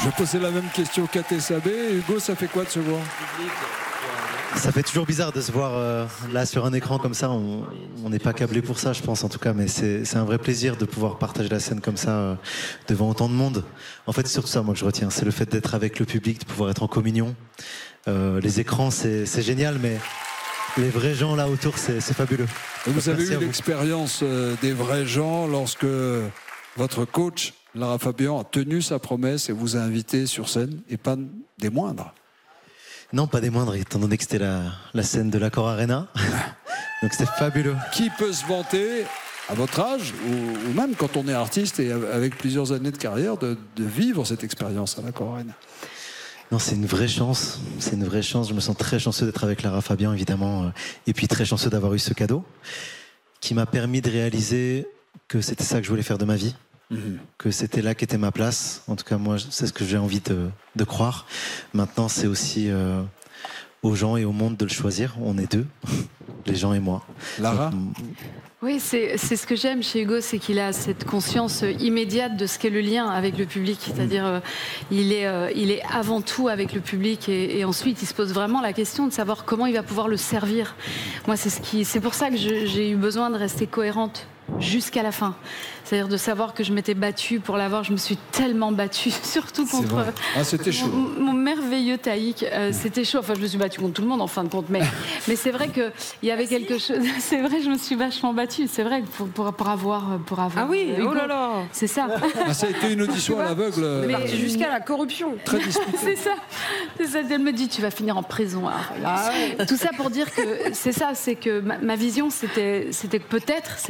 Je vais poser la même question qu'à Tessabé. Hugo, ça fait quoi de se voir? Ça fait toujours bizarre de se voir là sur un écran comme ça. On n'est pas câblé pour ça, je pense en tout cas, mais c'est un vrai plaisir de pouvoir partager la scène comme ça devant autant de monde. En fait, c'est surtout ça, moi, que je retiens. C'est le fait d'être avec le public, de pouvoir être en communion. Les écrans, c'est génial, mais les vrais gens là autour, c'est fabuleux. Vous avez eu l'expérience des vrais gens lorsque votre coach, Lara Fabian, a tenu sa promesse et vous a invité sur scène, et pas des moindres. Non, pas des moindres, étant donné que c'était la scène de l'Accor Arena. Donc c'était fabuleux. Qui peut se vanter, à votre âge, ou même quand on est artiste et avec plusieurs années de carrière, de vivre cette expérience à l'Accor Arena? Non, c'est une vraie chance. C'est une vraie chance. Je me sens très chanceux d'être avec Lara Fabian, évidemment. Et puis très chanceux d'avoir eu ce cadeau qui m'a permis de réaliser que c'était ça que je voulais faire de ma vie. Que c'était là qu'était ma place. En tout cas, moi, c'est ce que j'ai envie de croire. Maintenant, c'est aussi aux gens et au monde de le choisir. On est deux, les gens et moi. Lara? Oui, c'est ce que j'aime chez Hugo, c'est qu'il a cette conscience immédiate de ce qu'est le lien avec le public. C'est-à-dire, il est avant tout avec le public et ensuite, il se pose vraiment la question de savoir comment il va pouvoir le servir. Moi, c'est pour ça que j'ai eu besoin de rester cohérente jusqu'à la fin. C'est-à-dire de savoir que je m'étais battue pour l'avoir. Je me suis tellement battue, surtout contre c'était chaud. Mon merveilleux Taïk. C'était chaud. Enfin, je me suis battue contre tout le monde en fin de compte. Mais c'est vrai qu'il y avait quelque chose. C'est vrai, je me suis vachement battue. C'est vrai, pour avoir. Ah oui, Hugo. Oh là là. C'est ça. Ça a été une audition à l'aveugle. Mais jusqu'à la corruption. Très disputée. C'est ça. Elle me dit, tu vas finir en prison. Alors, tout ça pour dire que c'est ça, c'est que ma vision, c'était peut-être.